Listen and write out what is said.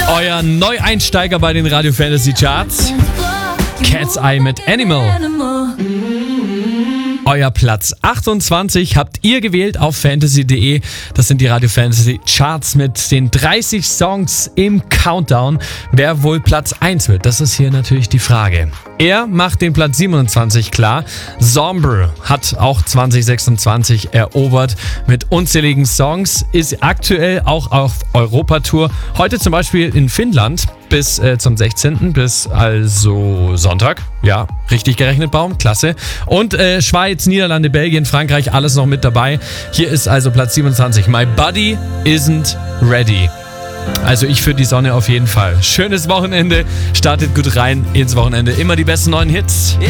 Euer Neueinsteiger bei den Radio Fantasy Charts. Cat's Eye mit Animal. Euer Platz 28 habt ihr gewählt auf fantasy.de. Das sind die Radio Fantasy Charts mit den 30 Songs im Countdown. Wer wohl Platz 1 wird, das ist hier natürlich die Frage. Er macht den Platz 27 klar. Zomber hat auch 2026 erobert mit unzähligen Songs, ist aktuell auch auf Europatour. Heute zum Beispiel in Finnland bis zum 16. bis also Sonntag. Ja, richtig gerechnet, Baum, klasse. Und Schweiz, Niederlande, Belgien, Frankreich, alles noch mit dabei. Hier ist also Platz 27. My Body Isn't Ready. Also ich für die Sonne auf jeden Fall. Schönes Wochenende, startet gut rein ins Wochenende. Immer die besten neuen Hits.